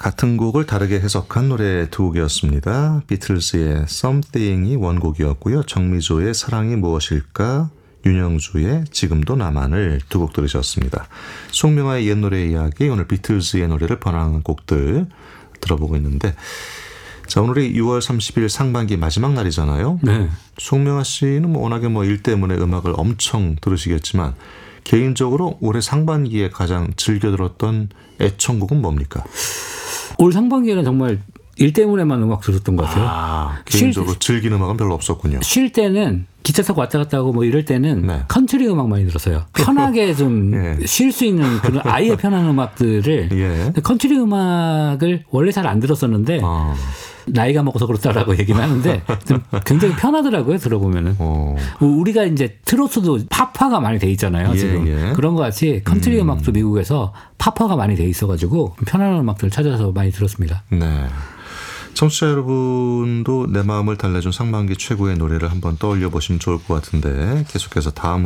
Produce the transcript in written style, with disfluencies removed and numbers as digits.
같은 곡을 다르게 해석한 노래 두 곡이었습니다. 비틀즈의 Something이 원곡이었고요. 정미조의 사랑이 무엇일까, 윤영주의 지금도 나만을 두 곡 들으셨습니다. 송명아의 옛 노래 이야기, 오늘 비틀즈의 노래를 번안한 곡들 들어보고 있는데, 자, 오늘이 6월 30일 상반기 마지막 날이잖아요. 네. 송명아 씨는 워낙에 일 때문에 음악을 엄청 들으시겠지만 개인적으로 올해 상반기에 가장 즐겨 들었던 애청곡은 뭡니까? 올 상반기에는 정말 일 때문에만 음악 들었던 것 같아요. 개인적으로 즐긴 음악은 별로 없었군요. 쉴 때는 기차 타고 왔다 갔다 하고 이럴 때는 네. 컨트리 음악 많이 들었어요. 편하게 좀 쉴 수 있는 그런 아예 편한 음악들을. 예. 컨트리 음악을 원래 잘 안 들었었는데 나이가 먹어서 그렇다라고 얘기는 하는데 좀 굉장히 편하더라고요. 들어보면은. 우리가 이제 트로트도 팝화가 많이 돼 있잖아요. 지금. 그런 것 같이 컨트리 음악도 미국에서 팝화가 많이 돼 있어가지고 편안한 음악들을 찾아서 많이 들었습니다. 네. 청취자 여러분도 내 마음을 달래준 상반기 최고의 노래를 한번 떠올려 보시면 좋을 것 같은데, 계속해서 다음